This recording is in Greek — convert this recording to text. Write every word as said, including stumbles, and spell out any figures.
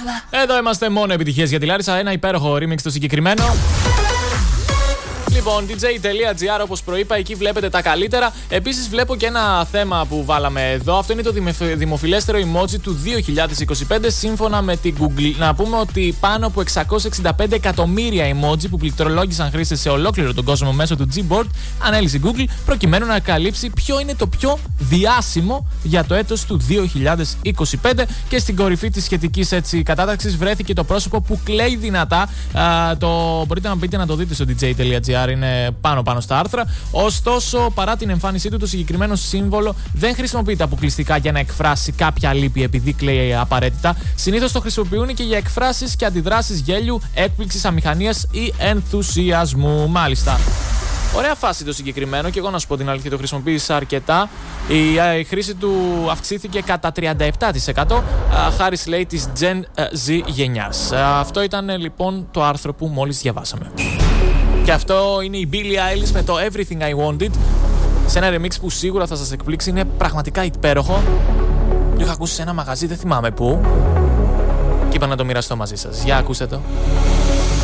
Εδώ είμαστε, μόνο επιτυχίες για τη Λάρισα. Ένα υπέροχο remix το συγκεκριμένο. Λοιπόν, ντι τζέι τελεία τζι άρ, όπως προείπα, εκεί βλέπετε τα καλύτερα. Επίσης, βλέπω και ένα θέμα που βάλαμε εδώ. Αυτό είναι το δημοφιλέστερο emoji του δύο χιλιάδες είκοσι πέντε, σύμφωνα με την Google. Να πούμε ότι πάνω από εξακόσια εξήντα πέντε εκατομμύρια emoji που πληκτρολόγησαν χρήστες σε ολόκληρο τον κόσμο μέσω του Gboard ανέλησε η Google, προκειμένου να καλύψει ποιο είναι το πιο διάσημο για το έτος του δύο χιλιάδες είκοσι πέντε. Και στην κορυφή της σχετικής κατάταξης βρέθηκε το πρόσωπο που κλαίει δυνατά. Α, το μπορείτε να μπείτε να το δείτε στο ντι τζέι τελεία τζι άρ. Είναι πάνω πάνω στα άρθρα. Ωστόσο, παρά την εμφάνισή του, το συγκεκριμένο σύμβολο δεν χρησιμοποιείται αποκλειστικά για να εκφράσει κάποια λύπη επειδή κλαίει απαραίτητα. Συνήθως το χρησιμοποιούν και για εκφράσεις και αντιδράσεις γέλιου, έκπληξης, αμηχανίας ή ενθουσιασμού. Μάλιστα. Ωραία φάση το συγκεκριμένο, και εγώ να σου πω την αλήθεια, το χρησιμοποίησα αρκετά. Η, η χρήση του αυξήθηκε κατά τριάντα επτά τοις εκατό χάρη, λέει, της Gen Z γενιάς. Αυτό ήταν λοιπόν το άρθρο που μόλις διαβάσαμε. Και αυτό είναι η Billie Eilish με το Everything I Wanted, σε ένα remix που σίγουρα θα σας εκπλήξει. Είναι πραγματικά υπέροχο. Το είχα ακούσει σε ένα μαγαζί, δεν θυμάμαι πού, και είπα να το μοιραστώ μαζί σας. Για ακούστε το.